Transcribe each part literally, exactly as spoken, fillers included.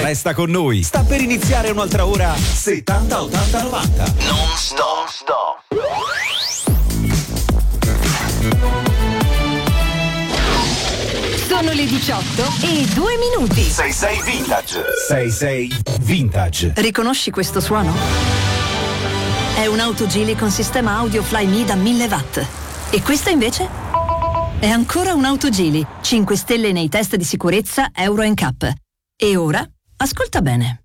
Resta con noi. Sta per iniziare un'altra ora settanta ottanta novanta. Non stop. stop. Sono le diciotto e due minuti. sei sei Vintage. sei sei Vintage. Riconosci questo suono? È un'auto Geely con sistema audio Flyme da mille watt. E questa invece? È ancora un'auto Geely, cinque stelle nei test di sicurezza Euro N C A P. E ora, ascolta bene.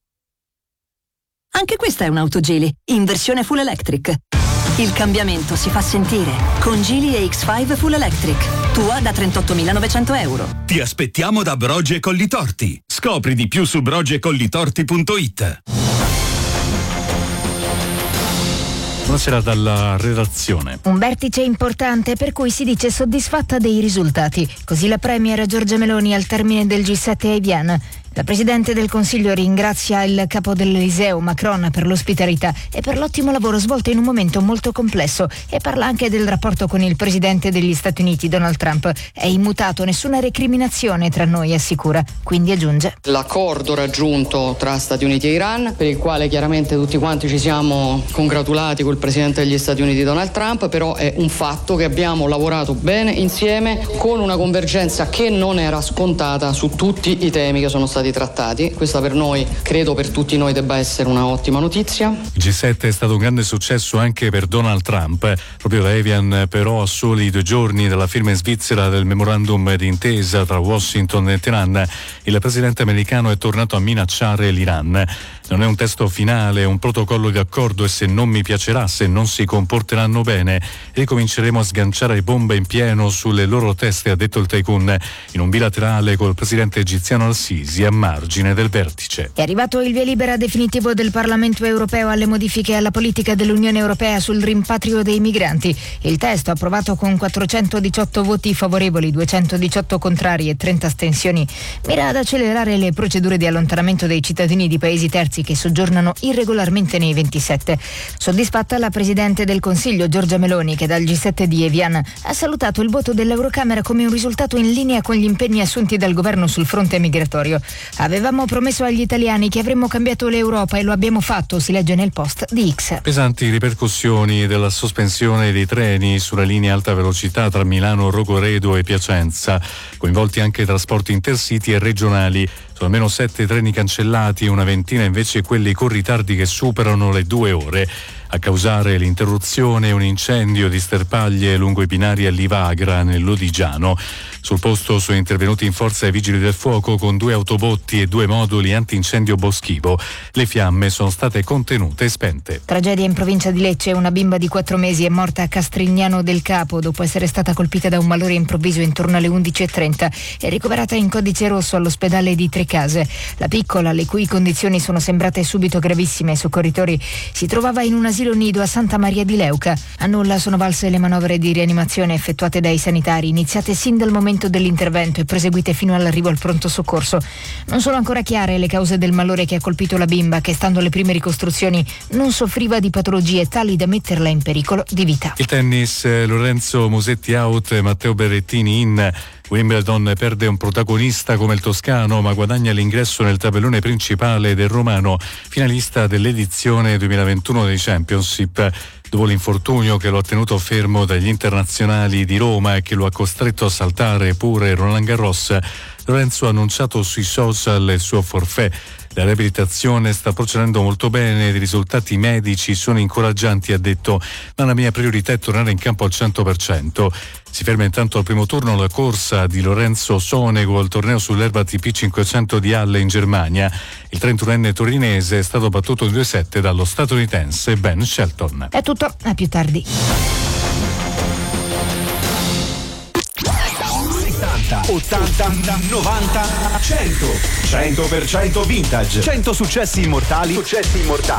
Anche questa è un'auto Geely, in versione full electric. Il cambiamento si fa sentire con Geely E X cinque Full Electric, tua da trentottomilanovecento euro. Ti aspettiamo da Broge Collitorti. Scopri di più su broge collitorti punto it. Buonasera dalla redazione. Un vertice importante per cui si dice soddisfatta dei risultati. Così la premier Giorgia Meloni al termine del G sette a Evian. La Presidente del Consiglio ringrazia il capo dell'Eliseo, Macron, per l'ospitalità e per l'ottimo lavoro svolto in un momento molto complesso e parla anche del rapporto con il Presidente degli Stati Uniti, Donald Trump. È immutato, nessuna recriminazione tra noi, assicura. Quindi aggiunge: l'accordo raggiunto tra Stati Uniti e Iran, per il quale chiaramente tutti quanti ci siamo congratulati col Presidente degli Stati Uniti, Donald Trump, però è un fatto che abbiamo lavorato bene insieme con una convergenza che non era scontata su tutti i temi che sono stati trattati. Questa per noi, credo per tutti noi, debba essere una ottima notizia. Il G sette è stato un grande successo anche per Donald Trump. Proprio da Evian, però, a soli due giorni dalla firma in Svizzera del memorandum d'intesa tra Washington e Teheran, il presidente americano è tornato a minacciare l'Iran. Non è un testo finale, è un protocollo di accordo e se non mi piacerà, se non si comporteranno bene, ricominceremo a sganciare bombe in pieno sulle loro teste, ha detto il tycoon in un bilaterale col presidente egiziano Al-Sisi a margine del vertice. È arrivato il via libera definitivo del Parlamento europeo alle modifiche alla politica dell'Unione Europea sul rimpatrio dei migranti. Il testo, approvato con quattrocentodiciotto voti favorevoli, duecentodiciotto contrari e trenta astensioni, mira ad accelerare le procedure di allontanamento dei cittadini di paesi terzi che soggiornano irregolarmente nei ventisette. Soddisfatta la Presidente del Consiglio Giorgia Meloni, che dal G sette di Evian ha salutato il voto dell'Eurocamera come un risultato in linea con gli impegni assunti dal governo sul fronte migratorio. Avevamo promesso agli italiani che avremmo cambiato l'Europa e lo abbiamo fatto, si legge nel post di X. Pesanti ripercussioni della sospensione dei treni sulla linea alta velocità tra Milano, Rogoredo e Piacenza, coinvolti anche trasporti intercity e regionali. Sono almeno sette treni cancellati, una ventina invece quelli con ritardi che superano le due ore. A causare l'interruzione un incendio di sterpaglie lungo i binari a Livagra, nel Lodigiano. Sul posto sono intervenuti in forza i vigili del fuoco con due autobotti e due moduli antincendio boschivo. Le fiamme sono state contenute e spente. Tragedia in provincia di Lecce. Una bimba di quattro mesi è morta a Castrignano del Capo dopo essere stata colpita da un malore improvviso intorno alle undici e trenta e ricoverata in codice rosso all'ospedale di Trecase. La piccola, le cui condizioni sono sembrate subito gravissime ai soccorritori, si trovava in un asilo nido a Santa Maria di Leuca. A nulla sono valse le manovre di rianimazione effettuate dai sanitari, iniziate sin dal momento dell'intervento e proseguite fino all'arrivo al pronto soccorso. Non sono ancora chiare le cause del malore che ha colpito la bimba, che stando alle prime ricostruzioni non soffriva di patologie tali da metterla in pericolo di vita. Il tennis, Lorenzo Musetti out, Matteo Berrettini in. Wimbledon perde un protagonista come il toscano, ma guadagna l'ingresso nel tabellone principale del romano, finalista dell'edizione duemilaventuno dei Championship. Dopo l'infortunio che lo ha tenuto fermo dagli internazionali di Roma e che lo ha costretto a saltare pure Roland Garros, Lorenzo ha annunciato sui social il suo forfait. La riabilitazione sta procedendo molto bene, i risultati medici sono incoraggianti, ha detto, ma la mia priorità è tornare in campo al cento per cento. Si ferma intanto al primo turno la corsa di Lorenzo Sonego al torneo sull'erba T P cinquecento di Halle in Germania. Il trentunenne torinese è stato battuto in due sette dallo statunitense Ben Shelton. È tutto, a più tardi. ottanta, novanta, cento. cento per cento vintage. cento successi immortali. Successi immortali.